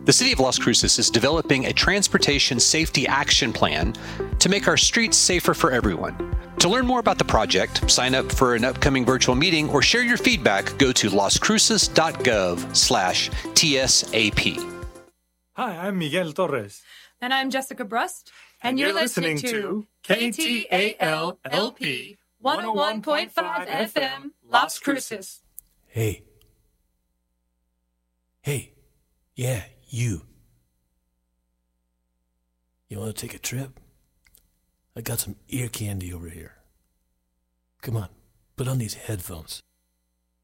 The City of Las Cruces is developing a transportation safety action plan to make our streets safer for everyone. To learn more about the project, sign up for an upcoming virtual meeting, or share your feedback, go to lascruces.gov/TSAP. Hi, I'm Miguel Torres. And I'm Jessica Brust. And you're listening to KTAL-LP 101.5 FM, Las Cruces. Hey. Yeah, you. You want to take a trip? I got some ear candy over here. Come on, put on these headphones.